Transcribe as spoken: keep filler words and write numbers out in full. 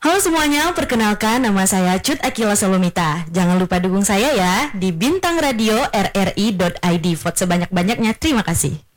Halo semuanya, perkenalkan nama saya Cut Akila Solomita. Jangan lupa dukung saya ya di bintang radio r r i dot i d. Vote sebanyak-banyaknya, terima kasih.